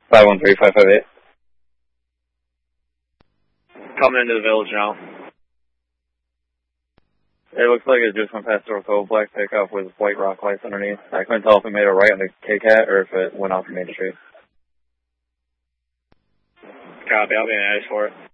513-558. Coming into the village now. It looks like it just went past Door Cove, black pickup with white rock lights underneath. I couldn't tell if it made a right on the K-Cat or if it went off the main street. Copy, I'll be in eyes for it.